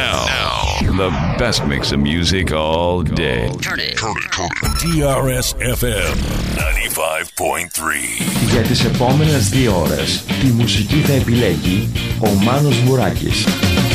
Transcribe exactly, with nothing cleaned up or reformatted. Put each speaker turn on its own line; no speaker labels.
Now, now, the best mix of music all day. Turn it. Turn it, turn it.
τι αρ ες εφ εμ ενενήντα πέντε κόμμα τρία.
Για τις επόμενες δύο ώρες τη μουσική θα επιλέγει ο Μάνος Βουράκης.